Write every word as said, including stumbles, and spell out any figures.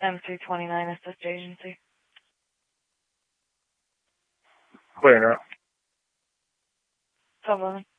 M three twenty-nine Assist Agency. Clear now. Someone.